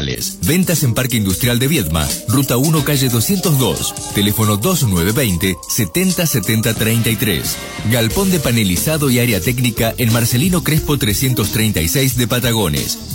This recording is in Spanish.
profesionales. Ventas en Parque Industrial de Viedma, Ruta 1, calle 202, teléfono 2920-707033. Galpón de panelizado y área técnica en Marcelino Crespo 336 de Patagones.